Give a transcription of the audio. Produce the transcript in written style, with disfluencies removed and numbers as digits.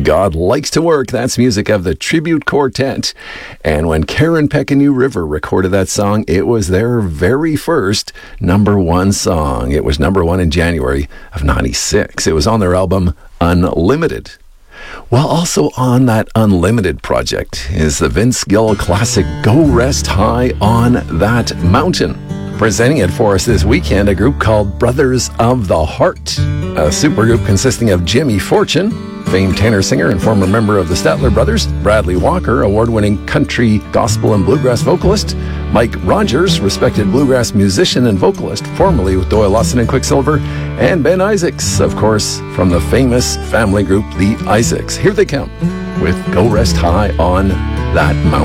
God Likes to Work. That's music of the Tribute Quartet. And when Karen Peck and New River recorded that song, it was their very first number one song. It was number one in January of 96. It was on their album Unlimited. Well, also on that Unlimited project is the Vince Gill classic Go Rest High on That Mountain. Presenting it for us this weekend, a group called Brothers of the Heart, a supergroup consisting of Jimmy Fortune, famed tenor singer and former member of the Statler Brothers, Bradley Walker, award-winning country, gospel, and bluegrass vocalist, Mike Rogers, respected bluegrass musician and vocalist, formerly with Doyle Lawson and Quicksilver, and Ben Isaacs, of course, from the famous family group, the Isaacs. Here they come with Go Rest High on That Mountain.